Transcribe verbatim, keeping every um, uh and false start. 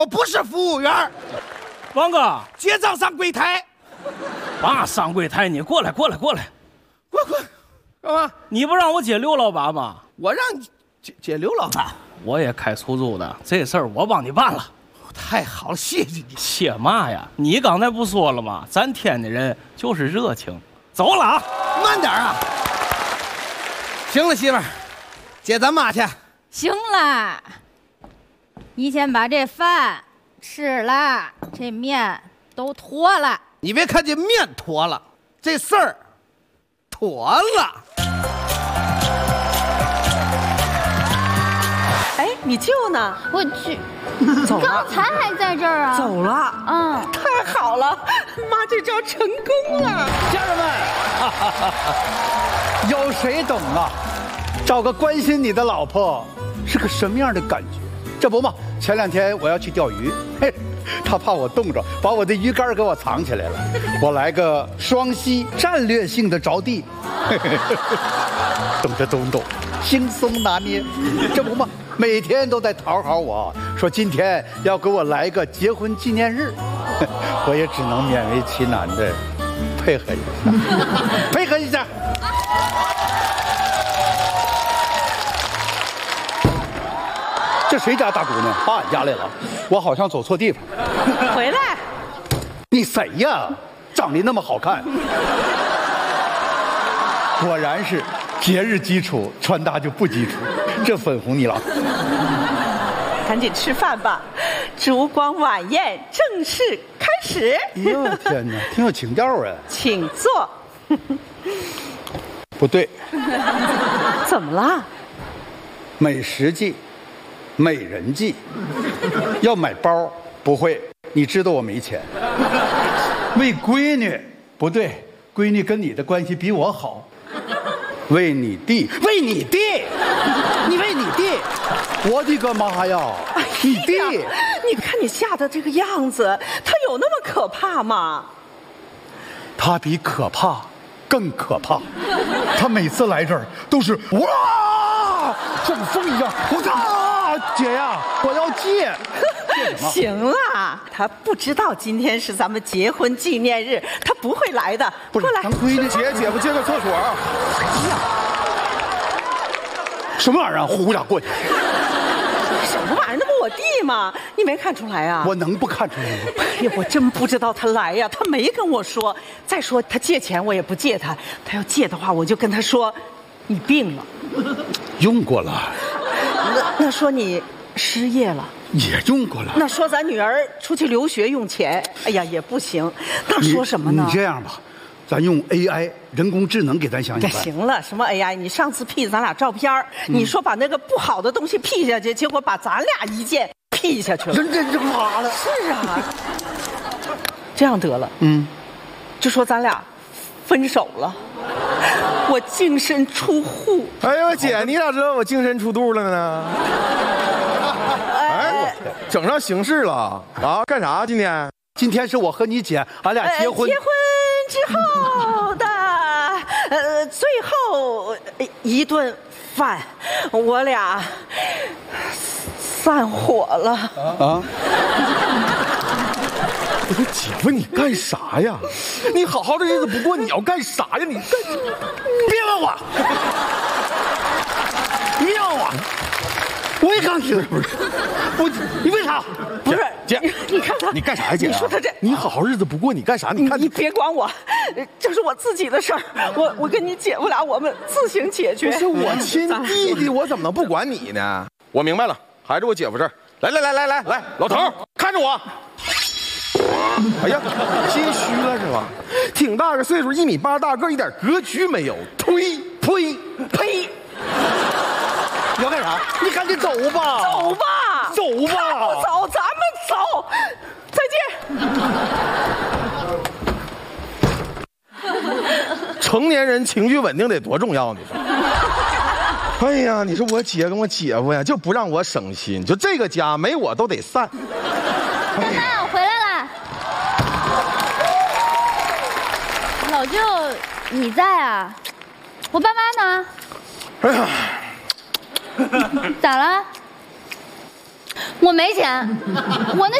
我不是服务员。 王哥， 结账上柜台。 嘛上柜台？你过来，过来，过来， 过过，干嘛？ 你不让我接刘老板吗？ 我让你接接刘老板。 我也开出租的，这事儿我帮你办了。 太好了，谢谢你。 谢嘛呀？你刚才不说了吗？咱天津人就是热情。走了啊， 慢点啊。行了，媳妇儿，接咱妈去。 行了，你先把这饭吃了，这面都坨了。 你别看这面坨了，这事儿妥了。 哎，你舅呢？ 我去， 走了。 刚才还在这儿啊。 走了。 嗯， 太好了，妈这招成功了。 家人们，哈哈哈哈，有谁懂啊？找个关心你的老婆是个什么样的感觉？这不嘛，前两天我要去钓鱼，嘿，他怕我冻着，把我的鱼竿给我藏起来了。我来个双膝战略性的着地，嘿嘿嘿，懂这懂懂，轻松拿捏。这不嘛，每天都在讨好我，说今天要给我来个结婚纪念日，我也只能勉为其难的配合一下，配合一下。这谁家大姑娘到俺家来了？我好像走错地方。 回来， 你谁呀？长得那么好看，果然是节日基础，穿搭就不基础。这粉红你了， 赶紧吃饭吧，烛光晚宴正式开始。 哎呦天哪，挺有情调啊！ 请坐。 不对， 怎么了？ 美食季。美人计，要买包不会，你知道我没钱。为闺女不对，闺女跟你的关系比我好。为你弟，为你弟，你为你弟，我的个妈呀！你弟， 你看你吓得这个样子，他有那么可怕吗？ 他比可怕更可怕。他每次来这儿都是哇，像风一样，我操！姐呀，我要戒。 行了，他不知道今天是咱们结婚纪念日，他不会来的。 不是，咱闺女姐姐夫借个厕所。什么玩意儿啊？呼俩过去。 什么玩意儿？那不我弟吗？你没看出来啊？ 我能不看出来吗？ 哎呀，我真不知道他来呀，他没跟我说。再说他借钱我也不借他，他要借的话我就跟他说，你病了。 用过了。 那那说你失业了， 也用过了。 那说咱女儿出去留学用钱，哎呀也不行。那说什么呢？ 你, 你这样吧，咱用 A I 人工智能给咱想想办法。 行了，什么 A I？ 你上次 P 咱俩照片、嗯、你说把那个不好的东西 P 下去，结果把咱俩一件 P 下去了。 真真是妈了。 是啊，这样得了， 嗯， 就说咱俩分手了。我净身出户。 哎呦姐，你咋知道我净身出户了呢？哎，整上形式了啊？干啥今天？ 今天是我和你姐，俺俩结婚。 呃、结婚之后的呃最后一顿饭，我俩散伙了。啊？ 我说姐夫，你干啥呀？你好好的日子不过，你要干啥呀？你干啥？ 别问我，你别问我，我也刚听。不是，我你为啥？ 不是姐， 你看他， 你干啥呀姐？ 你说他这， 你好好日子不过，你干啥？你看你别管我，这是我自己的事儿。我我跟你姐夫俩，我们自行解决。 不是我亲弟弟，我怎么能不管你呢？我明白了，还是我姐夫这儿。来来来来来来，老头看着我。哎呀，心虚了是吧？挺大个岁数，一米八大个，一点格局没有。呸呸呸！ 你要干啥？你赶紧走吧， 走吧， 走吧， 不走，咱们走，再见。成年人情绪稳定得多重要，你说？哎呀，你说我姐跟我姐夫呀，就不让我省心，就这个家没我都得散。 妈妈，我回来了。老舅，你在啊？我爸妈呢？ 哎呀， 咋了？ 我没钱，我那